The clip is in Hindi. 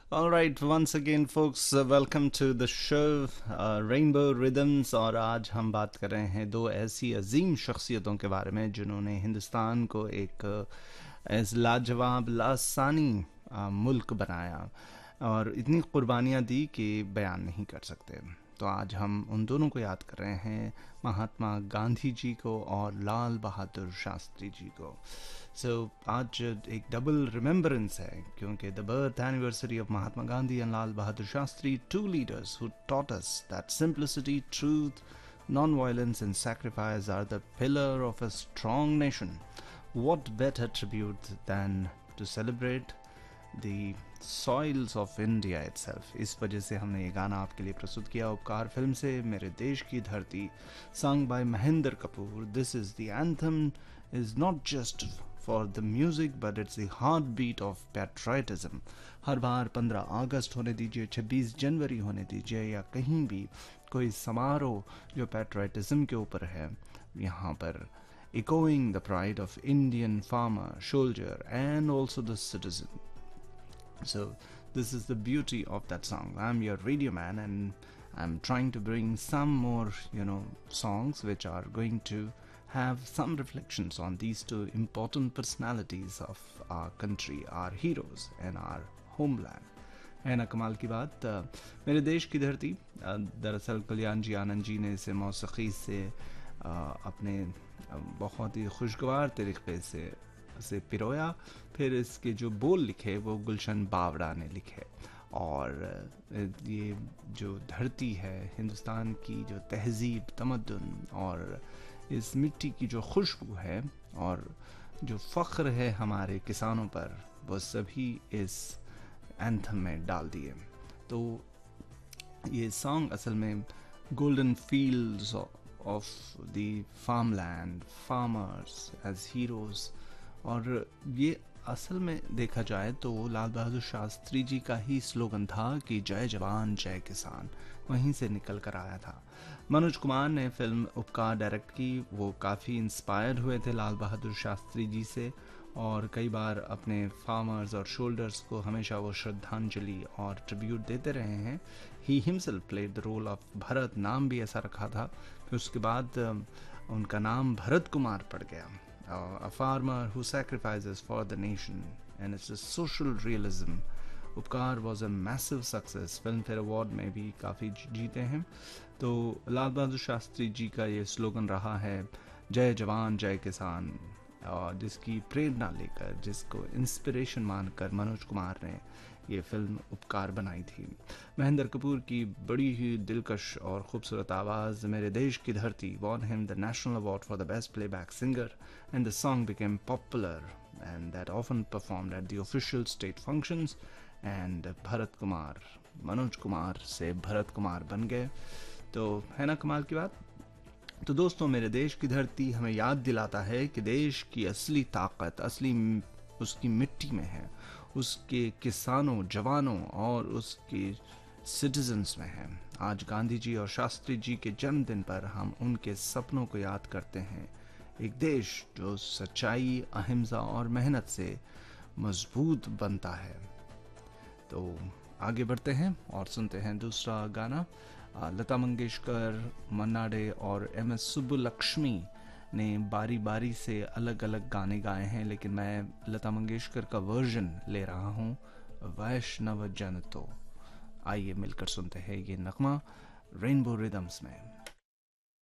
All right, once again, folks, welcome to the show Rainbow Rhythms। और आज हम बात कर रहे हैं दो ऐसी अजीम शख्सियतों के बारे में जिन्होंने हिंदुस्तान को एक ऐस लाजवाब लासानी मुल्क बनाया और इतनी कुर्बानियाँ दी कि बयान नहीं कर सकते। तो आज हम उन दोनों को याद कर रहे हैं, महात्मा गांधी जी को और लाल बहादुर शास्त्री जी को। आज एक डबल रिमेम्बरेंस है क्योंकि the birth anniversary of Mahatma Gandhi and Lal Bahadur Shastri, to leaders who taught us that simplicity, truth, non-violence and sacrifice are the pillar of a strong nation. What better tribute than to celebrate the soils of India itself। इस वजह से हमने ये गाना आपके लिए प्रस्तुत किया उपकार फिल्म से, मेरे देश की धरती, sung by Mahinder Kapoor। This is the anthem, is not just for the music but it's the heartbeat of patriotism। हर बार 15 अगस्त होने दीजिए, 26 जनवरी होने दीजिए या कहीं भी कोई समारोह जो पैट्रियटिज्म के ऊपर है, यहाँ पर echoing the pride of Indian farmer, soldier and also the citizen। So this is the beauty of that song। I'm your radio man and I'm trying to bring some more songs which are going to have some reflections on these two important personalities of our country, our heroes and our homeland। है ना कमाल की बात। मेरे देश की धरती, दरअसल कल्याण जी आनंद जी ने इसे मौसीकी से अपने बहुत ही खुशगवार तरीके से पिरोया। फिर इसके जो बोल लिखे वो गुलशन बावड़ा ने लिखे। और ये जो धरती है, हिंदुस्तान की जो तहजीब, तमद्दुन और इस मिट्टी की जो खुशबू है और जो फ़ख्र है हमारे किसानों पर, वो सभी इस एंथम में डाल दिए। तो ये सॉन्ग असल में golden fields of the farmland, farmers as heroes, और ये असल में देखा जाए तो लाल बहादुर शास्त्री जी का ही स्लोगन था कि जय जवान जय किसान, वहीं से निकल कर आया था। मनोज कुमार ने फिल्म उपकार डायरेक्ट की। वो काफ़ी इंस्पायर्ड हुए थे लाल बहादुर शास्त्री जी से और कई बार अपने फार्मर्स और शोल्डर्स को हमेशा वो श्रद्धांजलि और ट्रिब्यूट देते रहे हैं। He himself played the role of Bharat, नाम भी ऐसा रखा था। फिर उसके बाद उनका नाम भरत कुमार पड़ गया। A farmer who sacrifices for the nation and it's a social realism। उपकार was a massive success, film fair award में भी काफ़ी जीते हैं। तो लाल बहादुर शास्त्री जी का ये स्लोगन रहा है जय जवान जय किसान, और जिसकी प्रेरणा लेकर, जिसको इंस्पिरेशन मानकर मनोज कुमार ने ये फिल्म उपकार बनाई थी। महेंद्र कपूर की बड़ी ही दिलकश और खूबसूरत आवाज़, मेरे देश की धरती, won him the national award for the best playback singer and the song became popular and that often performed at the official state functions। and Bharat Kumar, Manoj Kumar से भरत कुमार बन गए। तो है ना कमाल की बात। तो दोस्तों, मेरे देश की धरती हमें याद दिलाता है कि देश की असली ताकत, असली उसकी मिट्टी में है, उसके किसानों, जवानों और उसके सिटीजन्स में है। आज गांधी जी और शास्त्री जी के जन्मदिन पर हम उनके सपनों को याद करते हैं। एक देश जो सच्चाई, अहिंसा और मेहनत से मजबूत बनता है। तो आगे बढ़ते हैं और सुनते हैं दूसरा गाना। लता मंगेशकर, मन्ना डे और एम.एस. सुब्बुलक्ष्मी ने बारी बारी से अलग अलग गाने गाए हैं, लेकिन मैं लता मंगेशकर का वर्जन ले रहा हूँ, वैष्णव जन तो। आइए मिलकर सुनते हैं ये नगमा रेनबो रिदम्स में।